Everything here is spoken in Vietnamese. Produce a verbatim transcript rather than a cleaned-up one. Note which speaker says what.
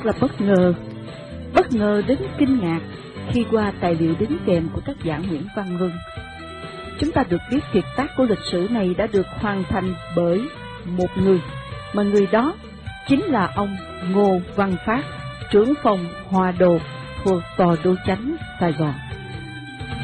Speaker 1: rất là bất ngờ, bất ngờ đến kinh ngạc khi qua tài liệu đính kèm của tác giả Nguyễn Văn Luân. Chúng ta được biết kiệt tác của lịch sử này đã được hoàn thành bởi một người, mà người đó chính là ông Ngô Văn Phát, trưởng phòng Hòa Đồ thuộc Tòa Đô Chánh Sài Gòn.